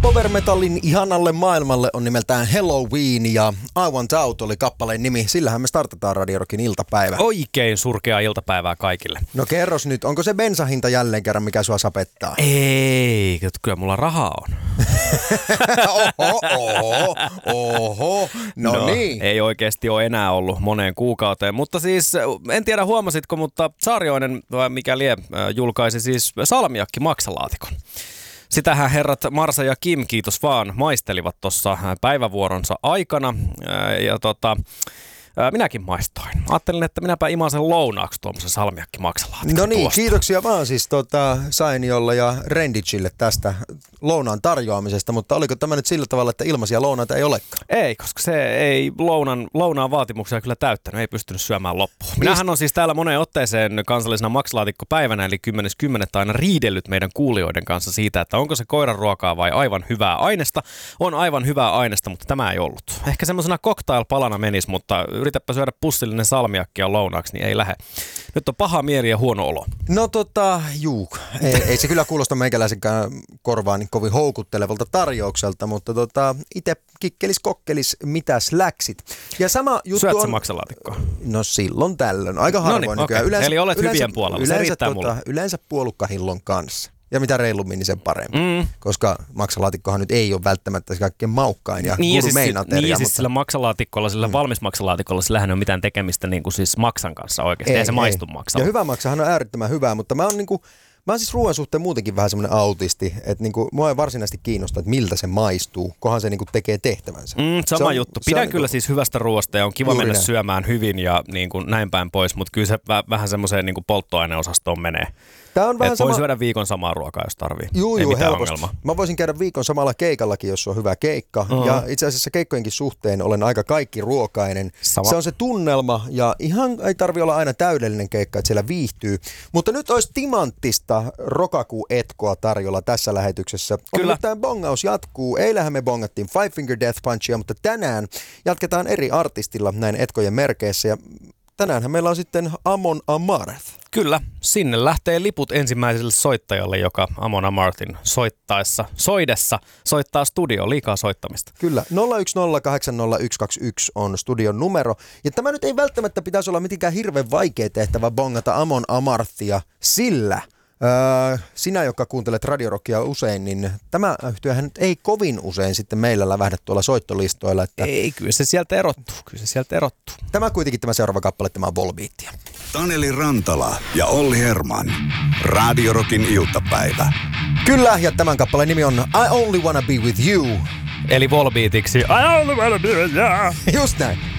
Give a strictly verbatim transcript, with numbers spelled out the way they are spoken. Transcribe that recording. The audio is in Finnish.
Power Metalin ihanalle maailmalle on nimeltään Halloween ja I Want Out oli kappaleen nimi. Sillähän me startataan Radio Rockin iltapäivä. Oikein surkeaa iltapäivää kaikille. No kerros nyt, onko se bensahinta jälleen kerran, mikä sua sapettaa? Ei, kyllä mulla rahaa on. oho, oho, oho, no, no niin. Ei oikeasti ole enää ollut moneen kuukauteen, mutta siis en tiedä huomasitko, mutta Saarioinen, mikä lie, julkaisi siis salmiakki maksalaatikon. Sitähän herrat Marsa ja Kim, kiitos vaan, maistelivat tuossa päivävuoronsa aikana ja tota... Minäkin maistoin. Ajattelin, että minäpä imaan sen lounaaksi tuommoisen salmiakki maksalaatikon. No niin, tuosta. Kiitoksia vaan siis tota, Sainiolle ja Rendicille tästä lounaan tarjoamisesta, mutta oliko tämä nyt sillä tavalla, että ilmaisia lounaita ei olekaan? Ei, koska se ei lounan, lounaan vaatimuksia kyllä täyttänyt, ei pystynyt syömään loppuun. Minähän on siis täällä moneen otteeseen kansallisena maksalaatikkopäivänä, eli kymmenes kymmenettä aina riidellyt meidän kuulijoiden kanssa siitä, että onko se koiran ruokaa vai aivan hyvää ainesta. On aivan hyvää ainesta, mutta tämä ei ollut. Ehkä semmoisena cocktail-palana menisi, mutta yritäpä syödä pussillinen salmiakkia lounaaksi, niin ei lähde. Nyt on paha mieli ja huono olo. No tota, juu. Ei, ei se kyllä kuulosta meikäläisenkään korvaan niin kovin houkuttelevalta tarjoukselta, mutta tota, itse kikkelis kokkelis, mitäs läksit. Ja sama juttu Syöt on... sä maksalaatikkoa? No silloin tällöin. Aika harvoin Noniin, nykyään. Okay. Yleensä, Eli olet yleensä, hyvien puolella, yleensä, se riittää tota, mulle. Yleensä puolukkahillon kanssa. Ja mitä reilummin, niin sen paremmin. Mm. Koska maksalaatikkohan nyt ei ole välttämättä se kaikkein maukkain ja niin gourmetin ateria. Niin ja mutta... siis sillä maksalaatikolla, sillä mm. valmismaksalaatikolla, sillähän ei ole mitään tekemistä niin kuin siis maksan kanssa oikeasti. Ei, ei se ei. maistu maksalla. Ja hyvä maksahan on äärettömän hyvää, mutta mä oon niinku... Mä oon siis ruoan suhteen muutenkin vähän semmoinen autisti, että niinku, mua ei varsinaisesti kiinnosta, että miltä se maistuu, kunhan se niinku tekee tehtävänsä. Mm, sama on, juttu. Pidän kyllä niinku... siis hyvästä ruoasta ja on kiva mennä näin. syömään hyvin ja niin kuin näin päin pois, mutta kyllä se väh- vähän semmoiseen niin kuin polttoaineosastoon menee. Tää on vähän Et sama... voi syödä viikon samaa ruokaa, jos tarvii. Juu, ei juu, mitään helposti. ongelmaa. Mä voisin käydä viikon samalla keikallakin, jos on hyvä keikka. Uh-huh. Ja itse asiassa keikkojenkin suhteen olen aika kaikki ruokainen. Sama. Se on se tunnelma ja ihan ei tarvi olla aina täydellinen keikka, että siellä viihtyy. Mutta nyt olisi timanttista rokakuetkoa tarjolla tässä lähetyksessä. Kyllä. Tämä bongaus jatkuu. Eilähän me bongattiin Five Finger Death Punchia, mutta tänään jatketaan eri artistilla näin etkojen merkeissä. Ja tänäänhän meillä on sitten Amon Amarth. Kyllä, sinne lähtee liput ensimmäiselle soittajalle, joka Amon Amarthin soittaessa, soidessa soittaa studioon, liikaa soittamista. Kyllä, nolla yksi nolla kahdeksan nolla yksi kaksi yksi on studion numero. Ja tämä nyt ei välttämättä pitäisi olla mitenkään hirveän vaikea tehtävä bongata Amon Amarthia, sillä... Öö, sinä, joka kuuntelet Radio Rockia usein, niin tämä yhtyehän nyt ei kovin usein sitten meillä lävähdä tuolla soittolistoilla. Että ei, kyllä se sieltä erottuu, kyllä se sieltä erottuu. Tämä kuitenkin tämä seuraava kappale, tämä on Volbeatia. Taneli Rantala ja Olli Herman. Radio Rockin iltapäivä. Kyllä, ja tämän kappaleen nimi on I Only Wanna Be With You. Eli Volbeatiksi I Only Wanna Be With You. Just näin.